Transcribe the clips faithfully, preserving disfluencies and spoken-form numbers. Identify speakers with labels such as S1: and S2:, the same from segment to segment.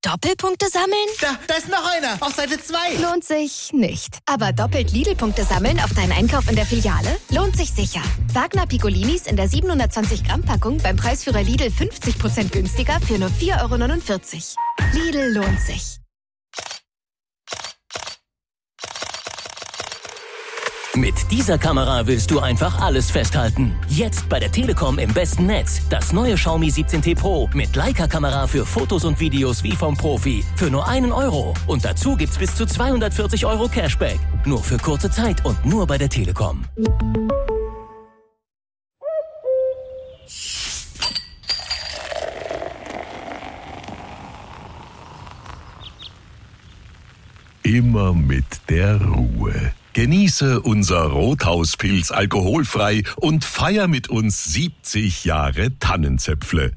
S1: Doppelpunkte sammeln?
S2: Da, da ist noch einer, auf Seite zwei.
S1: Lohnt sich nicht. Aber doppelt Lidl-Punkte sammeln auf deinen Einkauf in der Filiale? Lohnt sich sicher. Wagner Piccolinis in der siebenhundertzwanzig Gramm Packung beim Preisführer Lidl fünfzig Prozent günstiger für nur vier Euro neunundvierzig. Lidl lohnt sich.
S3: Mit dieser Kamera willst du einfach alles festhalten. Jetzt bei der Telekom im besten Netz. Das neue Xiaomi siebzehn T Pro mit Leica-Kamera für Fotos und Videos wie vom Profi. Für nur einen Euro. Und dazu gibt's bis zu zweihundertvierzig Euro Cashback. Nur für kurze Zeit und nur bei der Telekom.
S4: Immer mit der Ruhe. Genieße unser Rothauspilz alkoholfrei und feier mit uns siebzig Jahre Tannenzäpfle.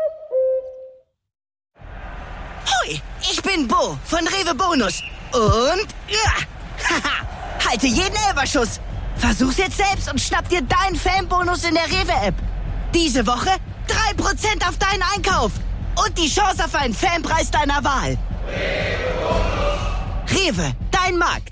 S5: Hoi, ich bin Bo von Rewe Bonus. Und ja, haha, halte jeden Elberschuss. Versuch's jetzt selbst und schnapp dir deinen Fanbonus in der Rewe-App. Diese Woche drei Prozent auf deinen Einkauf und die Chance auf einen Fanpreis deiner Wahl. Rewe, dein Markt.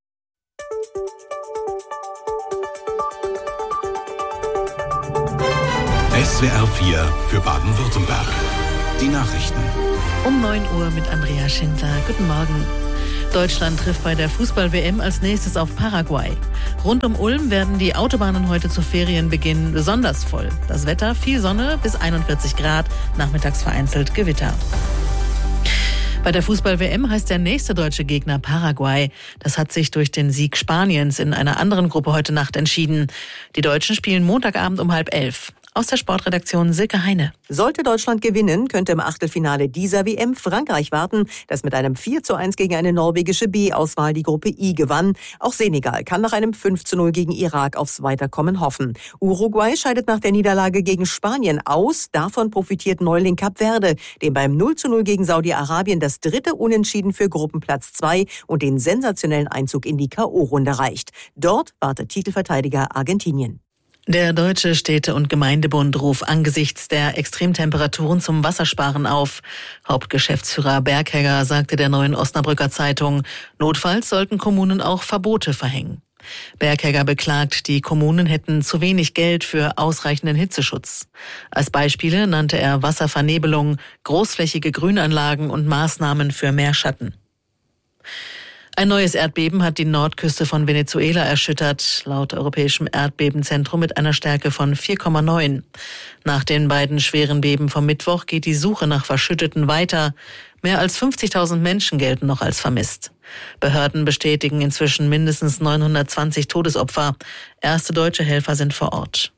S6: S W R vier für Baden-Württemberg. Die Nachrichten.
S7: Um neun Uhr mit Andrea Schindler. Guten Morgen. Deutschland trifft bei der Fußball-W M als nächstes auf Paraguay. Rund um Ulm werden die Autobahnen heute zu Ferienbeginn besonders voll. Das Wetter, viel Sonne bis einundvierzig Grad, nachmittags vereinzelt Gewitter. Bei der Fußball-W M heißt der nächste deutsche Gegner Paraguay. Das hat sich durch den Sieg Spaniens in einer anderen Gruppe heute Nacht entschieden. Die Deutschen spielen Montagabend um halb elf. Aus der Sportredaktion Silke Heine.
S8: Sollte Deutschland gewinnen, könnte im Achtelfinale dieser W M Frankreich warten, das mit einem vier zu eins gegen eine norwegische B-Auswahl die Gruppe I gewann. Auch Senegal kann nach einem fünf zu null gegen Irak aufs Weiterkommen hoffen. Uruguay scheidet nach der Niederlage gegen Spanien aus. Davon profitiert Neuling Kap Verde, dem beim null zu null gegen Saudi-Arabien das dritte Unentschieden für Gruppenplatz zwei und den sensationellen Einzug in die K O-Runde reicht. Dort wartet Titelverteidiger Argentinien.
S7: Der Deutsche Städte- und Gemeindebund ruft angesichts der Extremtemperaturen zum Wassersparen auf. Hauptgeschäftsführer Berghegger sagte der Neuen Osnabrücker Zeitung, notfalls sollten Kommunen auch Verbote verhängen. Berghegger beklagt, die Kommunen hätten zu wenig Geld für ausreichenden Hitzeschutz. Als Beispiele nannte er Wasservernebelung, großflächige Grünanlagen und Maßnahmen für mehr Schatten. Ein neues Erdbeben hat die Nordküste von Venezuela erschüttert, laut Europäischem Erdbebenzentrum mit einer Stärke von vier Komma neun. Nach den beiden schweren Beben vom Mittwoch geht die Suche nach Verschütteten weiter. Mehr als fünfzigtausend Menschen gelten noch als vermisst. Behörden bestätigen inzwischen mindestens neunhundertzwanzig Todesopfer. Erste deutsche Helfer sind vor Ort.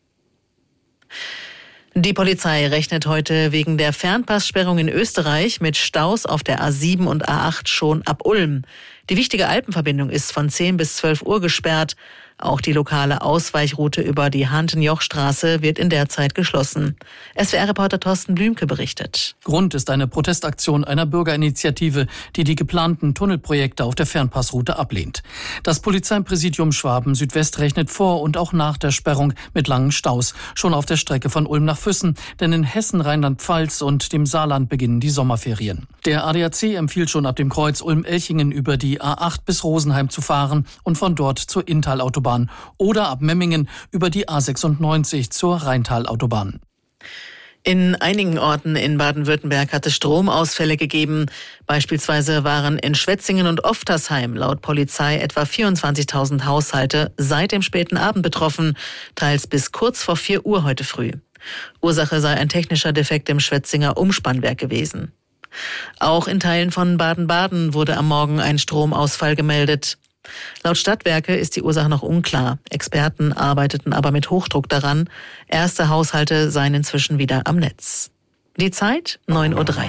S7: Die Polizei rechnet heute wegen der Fernpasssperrung in Österreich mit Staus auf der A sieben und A acht schon ab Ulm. Die wichtige Alpenverbindung ist von zehn bis zwölf Uhr gesperrt. Auch die lokale Ausweichroute über die Hahnten-Joch-Straße wird in der Zeit geschlossen. S W R-Reporter Thorsten Blümke berichtet.
S9: Grund ist eine Protestaktion einer Bürgerinitiative, die die geplanten Tunnelprojekte auf der Fernpassroute ablehnt. Das Polizeipräsidium Schwaben Südwest rechnet vor und auch nach der Sperrung mit langen Staus, schon auf der Strecke von Ulm nach Füssen, denn in Hessen, Rheinland-Pfalz und dem Saarland beginnen die Sommerferien. Der A D A C empfiehlt schon ab dem Kreuz Ulm-Elchingen über die A acht bis Rosenheim zu fahren und von dort zur Inntal-Autobahn oder ab Memmingen über die A sechsundneunzig zur Rheintal-Autobahn.
S7: In einigen Orten in Baden-Württemberg hat es Stromausfälle gegeben. Beispielsweise waren in Schwetzingen und Oftersheim laut Polizei etwa vierundzwanzigtausend Haushalte seit dem späten Abend betroffen, teils bis kurz vor vier Uhr heute früh. Ursache sei ein technischer Defekt im Schwetzinger Umspannwerk gewesen. Auch in Teilen von Baden-Baden wurde am Morgen ein Stromausfall gemeldet. Laut Stadtwerke ist die Ursache noch unklar. Experten arbeiteten aber mit Hochdruck daran. Erste Haushalte seien inzwischen wieder am Netz. Die Zeit neun Uhr drei.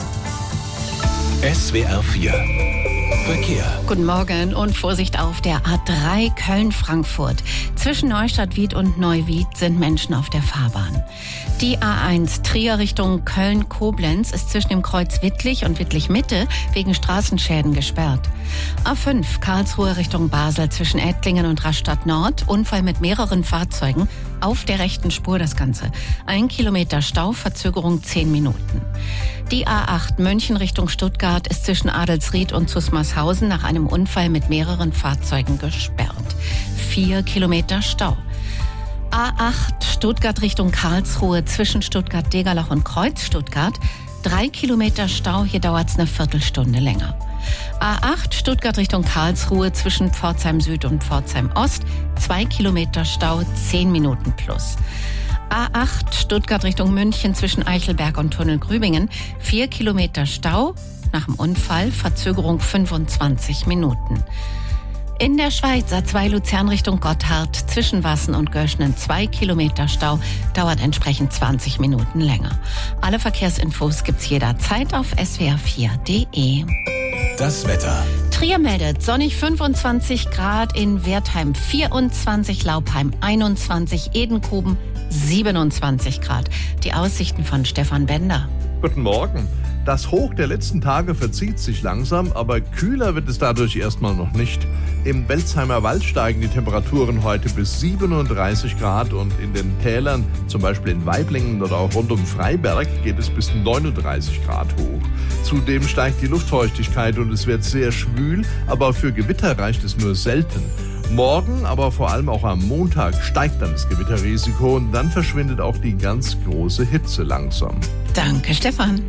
S6: S W R vier Verkehr.
S10: Guten Morgen und Vorsicht auf der A drei Köln-Frankfurt. Zwischen Zwischen Neustadt-Wied und Neuwied sind Menschen auf der Fahrbahn. Die A eins Trier Richtung Köln-Koblenz ist zwischen dem Kreuz Wittlich und Wittlich-Mitte wegen Straßenschäden gesperrt. A fünf Karlsruhe Richtung Basel zwischen Ettlingen und Rastatt Nord. Unfall mit mehreren Fahrzeugen auf der rechten Spur das Ganze. Ein Kilometer Stau, Verzögerung zehn Minuten. Die A acht München Richtung Stuttgart ist zwischen Adelsried und Zusmarshausen nach einem Unfall mit mehreren Fahrzeugen gesperrt. Vier Kilometer Stau. A acht Stuttgart Richtung Karlsruhe zwischen Stuttgart-Degerloch und Kreuz Stuttgart. Drei Kilometer Stau, hier dauert es eine Viertelstunde länger. A acht Stuttgart Richtung Karlsruhe zwischen Pforzheim Süd und Pforzheim Ost. Zwei Kilometer Stau, zehn Minuten plus. A acht Stuttgart Richtung München zwischen Eichelberg und Tunnel Grübingen. Vier Kilometer Stau, nach dem Unfall, Verzögerung fünfundzwanzig Minuten. In der Schweiz A zwei Luzern Richtung Gotthard zwischen Wassen und Göschnen zwei Kilometer Stau, dauert entsprechend zwanzig Minuten länger. Alle Verkehrsinfos gibt's jederzeit auf s w r vier punkt d e.
S6: Das Wetter.
S10: Trier meldet sonnig fünfundzwanzig Grad, in Wertheim vierundzwanzig, Laupheim einundzwanzig, Edenkoben siebenundzwanzig Grad. Die Aussichten von Stefan Bender.
S11: Guten Morgen. Das Hoch der letzten Tage verzieht sich langsam, aber kühler wird es dadurch erstmal noch nicht. Im Welzheimer Wald steigen die Temperaturen heute bis siebenunddreißig Grad und in den Tälern, zum Beispiel in Waiblingen oder auch rund um Freiberg, geht es bis neununddreißig Grad hoch. Zudem steigt die Luftfeuchtigkeit und es wird sehr schwül, aber für Gewitter reicht es nur selten. Morgen, aber vor allem auch am Montag, steigt dann das Gewitterrisiko und dann verschwindet auch die ganz große Hitze langsam.
S10: Danke, Stefan.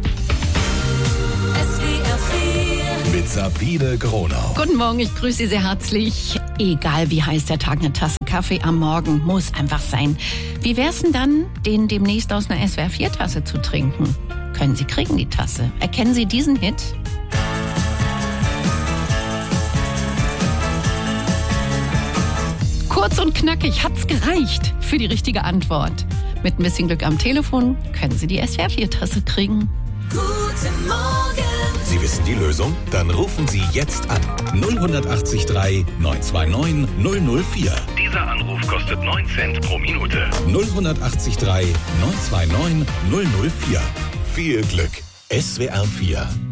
S6: Mit Sabine Gronau.
S10: Guten Morgen, ich grüße Sie sehr herzlich. Egal wie heiß der Tag, eine Tasse Kaffee am Morgen muss einfach sein. Wie wär's denn dann, den demnächst aus einer S W R vier Tasse zu trinken? Können Sie kriegen, die Tasse. Erkennen Sie diesen Hit? Kurz und knackig hat's gereicht für die richtige Antwort. Mit ein bisschen Glück am Telefon können Sie die S W R vier Tasse kriegen.
S12: Guten Morgen.
S6: Sie wissen die Lösung? Dann rufen Sie jetzt an. null acht drei neun zwei neun null null vier.
S4: Dieser Anruf kostet neun Cent pro Minute.
S6: null acht drei neun zwei neun null null vier. Viel Glück. S W R vier